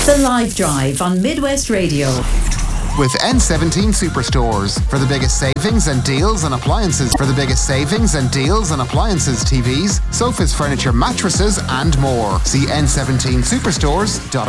The Live Drive on Midwest Radio. With N17 Superstores. For the biggest savings and deals on appliances. TVs, sofas, furniture, mattresses and more. See n17superstores.com.